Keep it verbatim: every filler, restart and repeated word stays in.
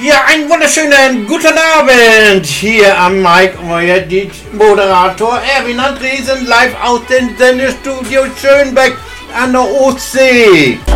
Ja, einen wunderschönen guten Abend hier am Mike, euer D J Moderator Erwin Andresen, live aus dem Sendestudio Schönbeck an der Ostsee.